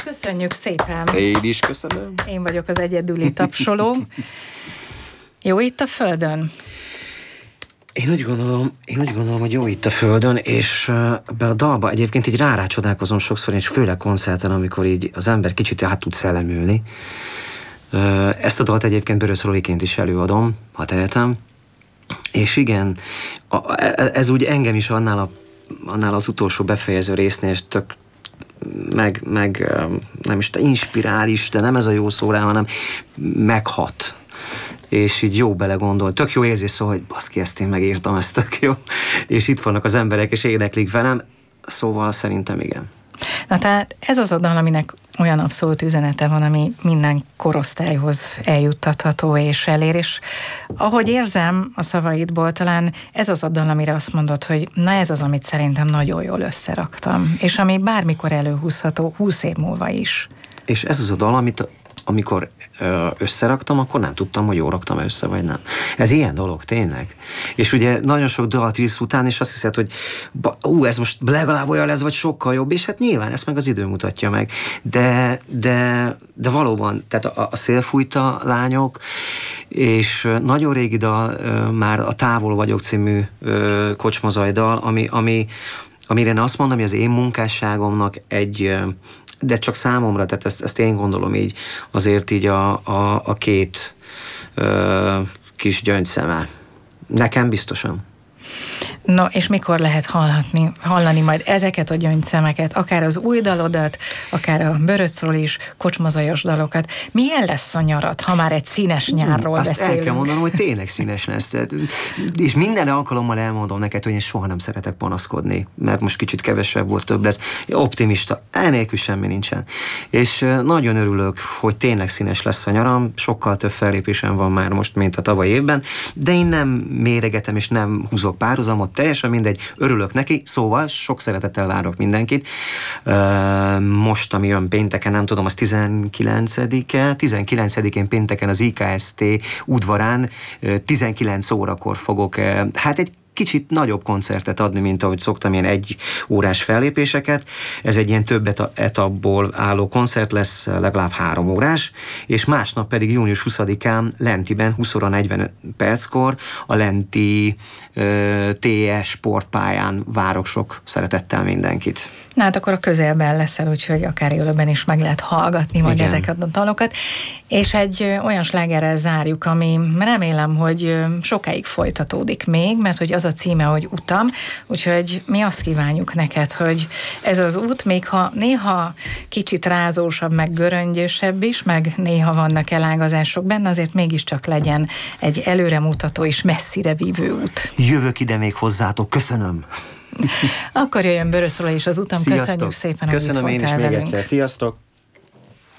Köszönjük szépen! Én is köszönöm. Én vagyok az egyedüli tapsoló. Jó itt a földön? Én úgy gondolom, hogy jó itt a földön, és ebben a dalba egyébként így rácsodálkozom sokszor, és főleg koncerten, amikor így az ember kicsit át tud szellemülni. Ezt a dalt egyébként Börös Roliként is előadom, ha tehetem. És igen, ez úgy engem is annál az utolsó befejező résznél tök nem is inspirál is, de nem ez a jó szó rá, hanem meghat. És így jó belegondol. Tök jó érzés szó, hogy baszki, ezt én megírtam, ez tök jó. És itt vannak az emberek, és éneklik velem. Szóval szerintem igen. Na tehát ez az a dal, aminek olyan abszolút üzenete van, ami minden korosztályhoz eljuttatható és elér, és ahogy érzem a szavaidból, talán ez az a dal, amire azt mondod, hogy na ez az, amit szerintem nagyon jól összeraktam, és ami bármikor előhúzható 20 év múlva is. És ez az a dal, amit amikor összeraktam, akkor nem tudtam, hogy jól raktam össze, vagy nem. Ez ilyen dolog, tényleg. És ugye nagyon sok dalt írsz után, és azt hiszed, hogy ez most legalább olyan lesz, vagy sokkal jobb, és hát nyilván ezt meg az idő mutatja meg. De valóban, tehát a Szélfújta lányok, és nagyon régi dal, már a Távol vagyok című Kocsmazaj dal, amire én azt mondom, hogy az én munkásságomnak de csak számomra, tehát ezt én gondolom így, azért így a két kis gyöngyszeme. Nekem biztosan. No, és mikor lehet hallani majd ezeket a gyöngyszemeket, akár az új dalodat, akár a Böröcről is, kocsmazajos dalokat. Milyen lesz a nyarad, ha már egy színes nyárról beszélünk? Azt el kell mondanom, hogy tényleg színes lesz. És minden alkalommal elmondom neked, hogy én soha nem szeretek panaszkodni, mert most kicsit kevesebb volt, több lesz. Optimista, enélkül semmi nincsen. És nagyon örülök, hogy tényleg színes lesz a nyaram, sokkal több fellépésem van már most, mint a tavaly évben, de én nem méregetem és nem húzok párhuzamot, teljesen mindegy, örülök neki, szóval sok szeretettel várok mindenkit. Most, ami jön pénteken, nem tudom, az 19-én pénteken az IKST udvarán 19 órakor fogok, hát egy kicsit nagyobb koncertet adni, mint ahogy szoktam, ilyen 1 órás fellépéseket. Ez egy ilyen több etapból álló koncert lesz, legalább 3 órás, és másnap pedig június 20-án Lentiben 20 óra 45 perckor a Lenti TE sportpályán várok sok szeretettel mindenkit. Na hát akkor a közelben leszel, úgyhogy akár élőben is meg lehet hallgatni majd ezeket a dalokat. És egy olyan slágerrel zárjuk, ami remélem, hogy sokáig folytatódik még, mert hogy az a címe, hogy Utam, úgyhogy mi azt kívánjuk neked, hogy ez az út, még ha néha kicsit rázósabb, meg göröngyösebb is, meg néha vannak elágazások benne, azért mégiscsak legyen egy előremutató és messzire vívő út. Jövök ide még hozzátok, köszönöm! Akkor jöjjön Börös Rola is az Utam. Sziasztok. Köszönjük szépen, köszönöm hogy itt én is még velünk. egyszer. Sziasztok!